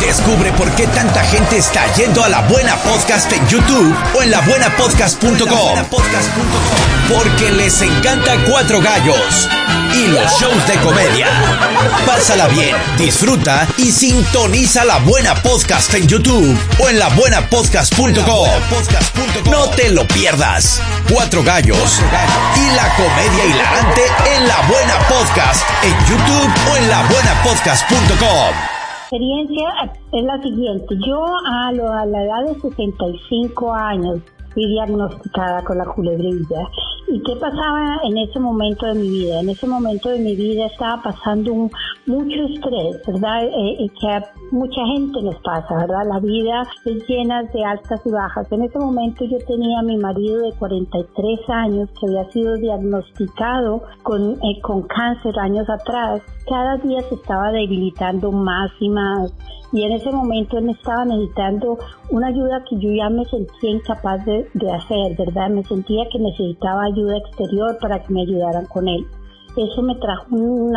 Descubre por qué tanta gente está yendo a La Buena Podcast en YouTube o en labuenapodcast.com. Porque les encanta Cuatro Gallos y los shows de comedia. Pásala bien, disfruta y sintoniza La Buena Podcast en YouTube o en labuenapodcast.com. No te lo pierdas. Cuatro Gallos y la comedia hilarante en La Buena Podcast en YouTube o en labuenapodcast.com. La experiencia es la siguiente. Yo a la edad de 65 años fui diagnosticada con la culebrilla. ¿Y qué pasaba en ese momento de mi vida? En ese momento de mi vida estaba pasando mucho estrés, ¿verdad? Que a mucha gente nos pasa, ¿verdad? La vida es llena de altas y bajas. En ese momento yo tenía a mi marido de 43 años que había sido diagnosticado con cáncer años atrás. Cada día se estaba debilitando más y más. Y en ese momento él estaba necesitando una ayuda que yo ya me sentía incapaz de hacer, ¿verdad? Me sentía que necesitaba ayuda exterior para que me ayudaran con él. Eso me trajo un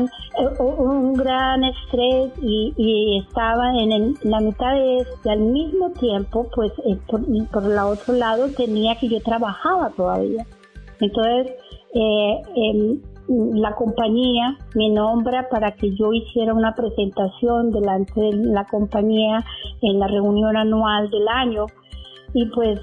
gran estrés y estaba en la mitad de eso. Y al mismo tiempo, pues por el otro lado tenía que yo trabajaba todavía. Entonces, la compañía me nombra para que yo hiciera una presentación delante de la compañía en la reunión anual del año y pues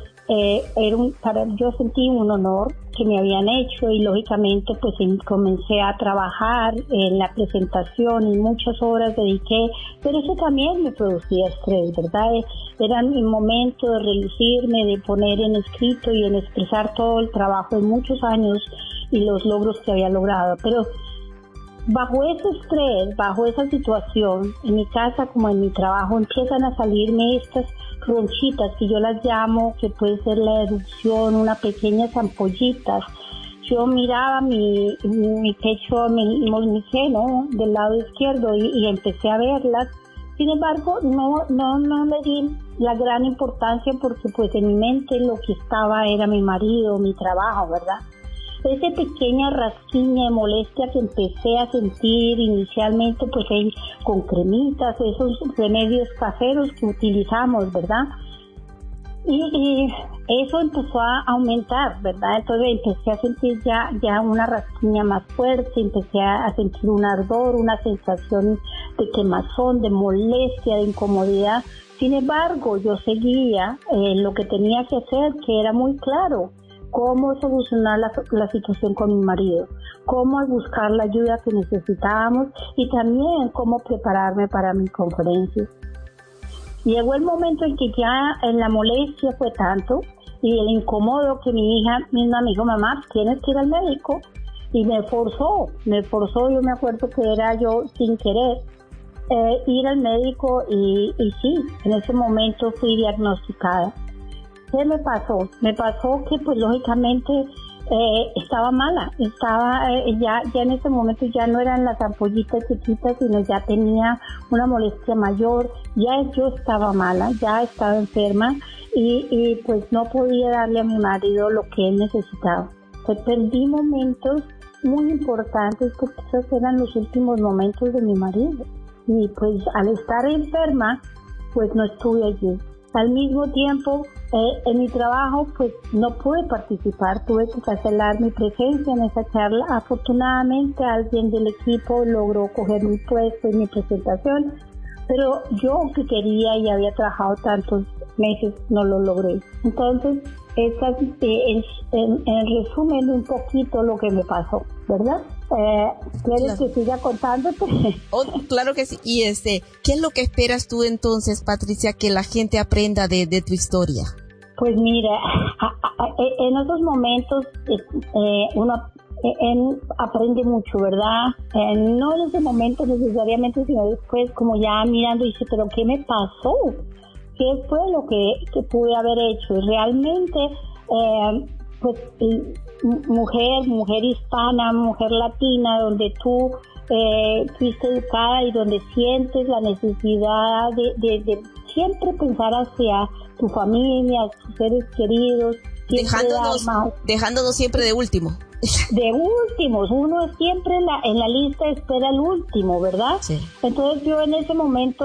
yo sentí un honor que me habían hecho y lógicamente pues comencé a trabajar en la presentación y muchas horas dediqué, pero eso también me producía estrés, ¿verdad? Era mi momento de relucirme, de poner en escrito y en expresar todo el trabajo de muchos años y los logros que había logrado, pero bajo ese estrés, bajo esa situación, en mi casa como en mi trabajo, empiezan a salirme estas ronchitas que yo las llamo, que puede ser la erupción, unas pequeñas ampollitas. Yo miraba mi pecho, mi seno del lado izquierdo y empecé a verlas. Sin embargo, no le di la gran importancia porque pues en mi mente lo que estaba era mi marido, mi trabajo, ¿verdad? Esa pequeña rasquiña de molestia que empecé a sentir inicialmente, pues con cremitas, esos remedios caseros que utilizamos, ¿verdad? Y eso empezó a aumentar, ¿verdad? Entonces empecé a sentir ya una rasquiña más fuerte, empecé a sentir un ardor, una sensación de quemazón, de molestia, de incomodidad. Sin embargo, yo seguía lo que tenía que hacer, que era muy claro. Cómo solucionar la situación con mi marido, cómo buscar la ayuda que necesitábamos y también cómo prepararme para mi conferencia. Llegó el momento en que ya en la molestia fue tanto y el incómodo que mi hija misma me dijo, mamá, tienes que ir al médico. Y me forzó, yo me acuerdo que era yo sin querer ir al médico y sí, en ese momento fui diagnosticada. ¿Qué me pasó? Me pasó que pues lógicamente estaba mala, ya en ese momento ya no eran las ampollitas chiquitas, sino ya tenía una molestia mayor, ya yo estaba mala, ya estaba enferma y pues no podía darle a mi marido lo que él necesitaba. Pues perdí momentos muy importantes porque esos eran los últimos momentos de mi marido y pues al estar enferma pues no estuve allí. Al mismo tiempo, en mi trabajo, pues no pude participar, tuve que cancelar mi presencia en esa charla. Afortunadamente, alguien del equipo logró coger mi puesto en mi presentación, pero yo que quería y había trabajado tantos meses, no lo logré. Entonces, esta es en resumen un poquito lo que me pasó, ¿verdad? ¿Quieres que siga contándote? Oh, claro que sí. Y ¿qué es lo que esperas tú entonces, Patricia, que la gente aprenda de tu historia? Pues mira, en esos momentos uno aprende mucho, ¿verdad? No en ese momento necesariamente, sino después como ya mirando y dice, pero ¿qué me pasó? ¿Qué fue lo que pude haber hecho? Y realmente, pues mujer hispana, mujer latina, donde tú fuiste educada y donde sientes la necesidad de siempre pensar hacia tu familia, tus seres queridos. Dejándonos siempre de último. De últimos, uno siempre en la lista espera el último, ¿verdad? Sí. Entonces yo en ese momento